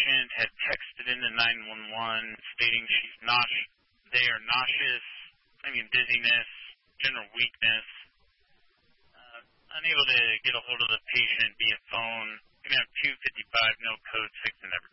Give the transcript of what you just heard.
patient had texted into 911 stating they are nauseous, dizziness, general weakness, unable to get a hold of the patient via phone. Gonna have 255, no code 6 and never